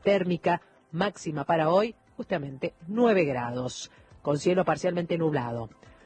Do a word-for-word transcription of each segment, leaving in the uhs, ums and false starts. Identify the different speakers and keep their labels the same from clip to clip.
Speaker 1: térmica máxima para hoy, justamente nueve grados, con cielo parcialmente nublado.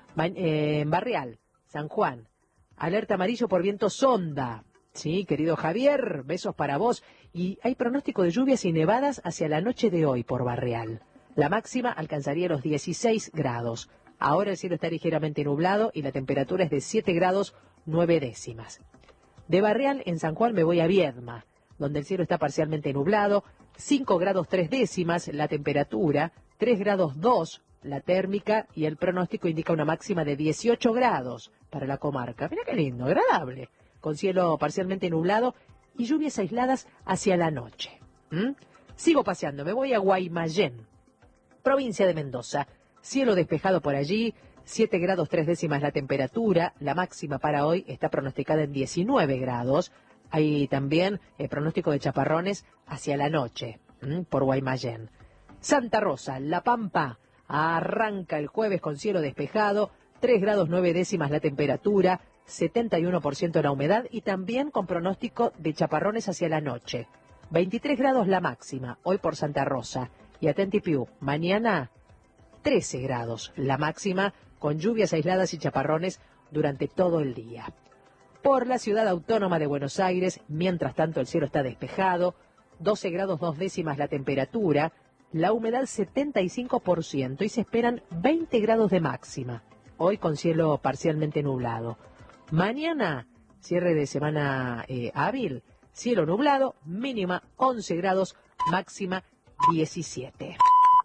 Speaker 1: En Barrial, San Juan, alerta amarillo por viento sonda. Sí, querido Javier, besos para vos. Y hay pronóstico de lluvias y nevadas hacia la noche de hoy por Barrial. La máxima alcanzaría los dieciséis grados. Ahora el cielo está ligeramente nublado y la temperatura es de siete grados nueve décimas. De Barrial, en San Juan, me voy a Viedma, donde el cielo está parcialmente nublado, cinco grados tres décimas la temperatura, tres grados dos la térmica y el pronóstico indica una máxima de dieciocho grados para la comarca. Mira qué lindo, agradable, con cielo parcialmente nublado y lluvias aisladas hacia la noche. ¿Mm? Sigo paseando, me voy a Guaymallén, provincia de Mendoza. Cielo despejado por allí, siete grados tres décimas la temperatura, la máxima para hoy está pronosticada en diecinueve grados. Hay también eh, pronóstico de chaparrones hacia la noche, ¿m? por Guaymallén. Santa Rosa, La Pampa, arranca el jueves con cielo despejado, tres grados nueve décimas la temperatura, setenta y uno por ciento la humedad y también con pronóstico de chaparrones hacia la noche. veintitrés grados la máxima, hoy por Santa Rosa. Y atenti piu, mañana trece grados la máxima, con lluvias aisladas y chaparrones durante todo el día. Por la ciudad autónoma de Buenos Aires, mientras tanto el cielo está despejado, doce grados dos décimas la temperatura, la humedad setenta y cinco por ciento y se esperan veinte grados de máxima, hoy con cielo parcialmente nublado. Mañana, cierre de semana eh, hábil, cielo nublado, mínima once grados, máxima diecisiete.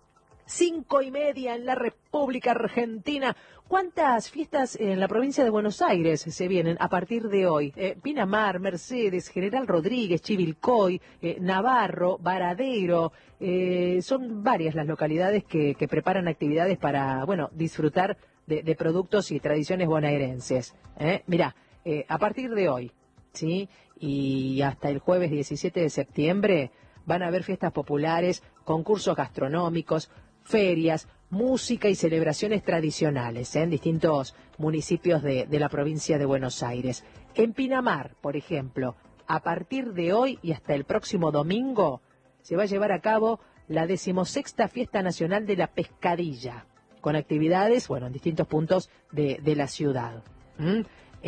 Speaker 1: Cinco y media en la República Argentina. ¿Cuántas fiestas en la provincia de Buenos Aires se vienen a partir de hoy? Eh, Pinamar, Mercedes, General Rodríguez, Chivilcoy, eh, Navarro, Varadero. Eh, son varias las localidades que, que preparan actividades para, bueno, disfrutar de, de productos y tradiciones bonaerenses. ¿eh? Mirá, eh, a partir de hoy, ¿sí? Y hasta el jueves diecisiete de septiembre van a haber fiestas populares, concursos gastronómicos, ferias, música y celebraciones tradicionales ¿eh? en distintos municipios de, de la provincia de Buenos Aires. En Pinamar, por ejemplo, a partir de hoy y hasta el próximo domingo se va a llevar a cabo la decimosexta Fiesta Nacional de la Pescadilla, con actividades, bueno, en distintos puntos de, de la ciudad. ¿Mm?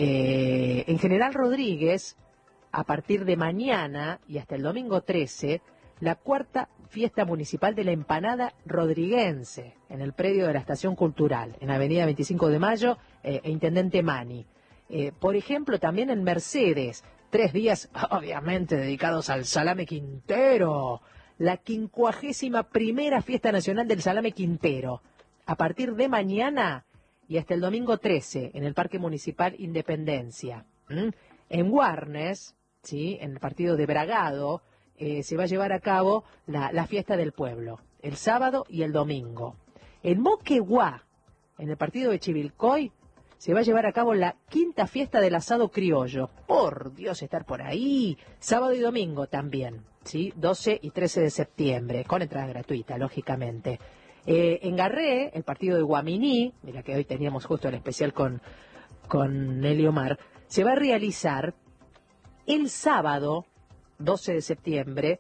Speaker 1: Eh, en General Rodríguez, a partir de mañana y hasta el domingo trece, la cuarta fiesta municipal de la empanada rodriguense, en el predio de la Estación Cultural, en Avenida veinticinco de Mayo eh, e Intendente Mani. Eh, por ejemplo, también en Mercedes, tres días obviamente dedicados al salame quintero, la quincuagésima primera fiesta nacional del salame quintero, a partir de mañana y hasta el domingo trece, en el Parque Municipal Independencia. ¿Mm? En Warnes, ¿sí? en el partido de Bragado, Eh, se va a llevar a cabo la, la fiesta del pueblo, el sábado y el domingo. En Moquegua, en el partido de Chivilcoy, se va a llevar a cabo la quinta fiesta del asado criollo. Por Dios, estar por ahí. Sábado y domingo también, ¿sí? doce y trece de septiembre, con entrada gratuita, lógicamente. Eh, en Garré, el partido de Guaminí, mira que hoy teníamos justo el especial con, con Nelly Omar, se va a realizar el sábado doce de septiembre,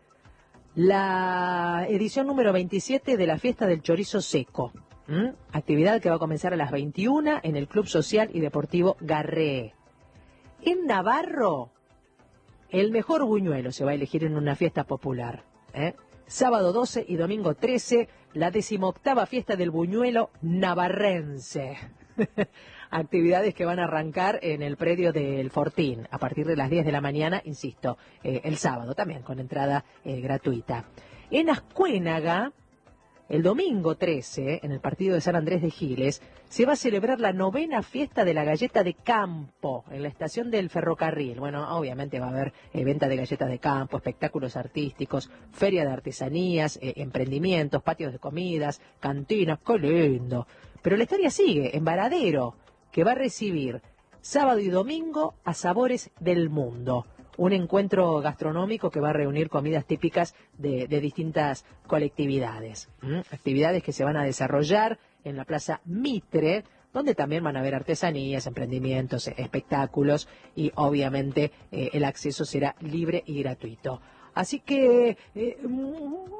Speaker 1: la edición número veintisiete de la fiesta del chorizo seco. ¿Mm? Actividad que va a comenzar a las veintiuna en el Club Social y Deportivo Garré. En Navarro, el mejor buñuelo se va a elegir en una fiesta popular. ¿eh? Sábado doce y domingo trece, la decimoctava fiesta del buñuelo navarrense. Actividades que van a arrancar en el predio del Fortín a partir de las diez de la mañana, insisto, eh, el sábado también con entrada eh, gratuita. En Ascuénaga, el domingo trece, en el partido de San Andrés de Giles, se va a celebrar la novena fiesta de la galleta de campo en la estación del ferrocarril. Bueno, obviamente va a haber eh, venta de galletas de campo, espectáculos artísticos, feria de artesanías, eh, emprendimientos, patios de comidas, cantinas, ¡qué lindo! Pero la historia sigue en Varadero, que va a recibir sábado y domingo a Sabores del Mundo, un encuentro gastronómico que va a reunir comidas típicas de, de distintas colectividades. ¿Mm? Actividades que se van a desarrollar en la Plaza Mitre, donde también van a haber artesanías, emprendimientos, espectáculos y obviamente eh, el acceso será libre y gratuito. Así que... Eh,